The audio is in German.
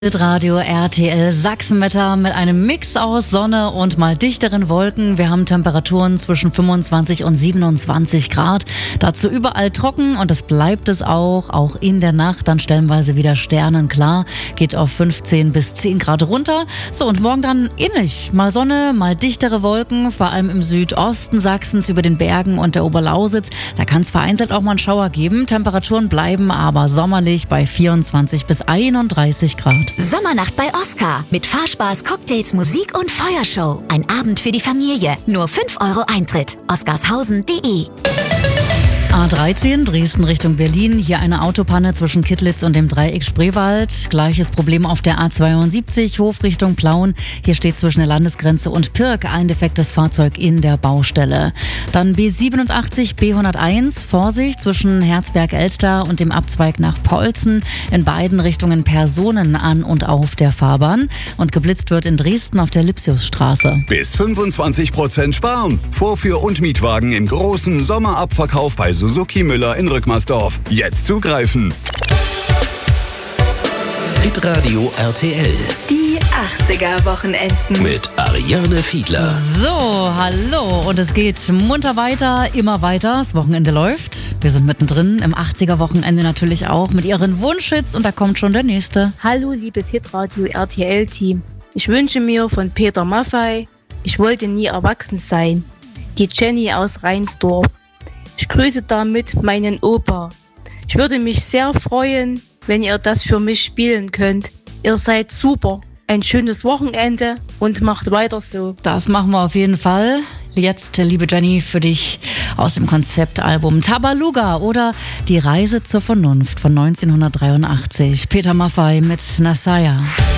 Radio RTL Sachsenwetter mit einem Mix aus Sonne und mal dichteren Wolken. Wir haben Temperaturen zwischen 25 und 27 Grad. Dazu überall trocken und das bleibt es auch in der Nacht. Dann stellenweise wieder sternenklar, geht auf 15 bis 10 Grad runter. So, und morgen dann innig. Mal Sonne, mal dichtere Wolken, vor allem im Südosten Sachsens über den Bergen und der Oberlausitz. Da kann es vereinzelt auch mal einen Schauer geben. Temperaturen bleiben aber sommerlich bei 24 bis 31 Grad. Sommernacht bei Oskar mit Fahrspaß, Cocktails, Musik und Feuershow. Ein Abend für die Familie. Nur 5 € Eintritt. oskarshausen.de. A13 Dresden Richtung Berlin. Hier eine Autopanne zwischen Kittlitz und dem Dreieck Spreewald. Gleiches Problem auf der A72 Hof Richtung Plauen. Hier steht zwischen der Landesgrenze und Pirk ein defektes Fahrzeug in der Baustelle. Dann B87 B101. Vorsicht zwischen Herzberg-Elster und dem Abzweig nach Polzen. In beiden Richtungen Personen an und auf der Fahrbahn. Und geblitzt wird in Dresden auf der Lipsiusstraße. Bis 25% sparen. Vorführ- und Mietwagen im großen Sommerabverkauf bei Suzuki Müller in Rückmarsdorf. Jetzt zugreifen. Hitradio RTL. Die 80er-Wochenenden. Mit Ariane Fiedler. So, hallo. Und es geht munter weiter, immer weiter. Das Wochenende läuft. Wir sind mittendrin im 80er-Wochenende natürlich auch mit ihren Wunschhits. Und da kommt schon der nächste. Hallo, liebes Hitradio RTL-Team. Ich wünsche mir von Peter Maffay, ich wollte nie erwachsen sein. Die Jenny aus Reinsdorf. Ich grüße damit meinen Opa. Ich würde mich sehr freuen, wenn ihr das für mich spielen könnt. Ihr seid super. Ein schönes Wochenende und macht weiter so. Das machen wir auf jeden Fall. Jetzt, liebe Jenny, für dich aus dem Konzeptalbum Tabaluga oder Die Reise zur Vernunft von 1983. Peter Maffay mit Nasaya.